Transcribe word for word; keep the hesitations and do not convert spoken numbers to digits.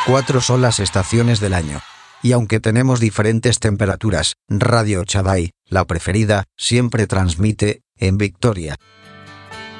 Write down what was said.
Cuatro son las estaciones del año. Y aunque tenemos diferentes temperaturas, Radio Chaday, la preferida, siempre transmite en Victoria.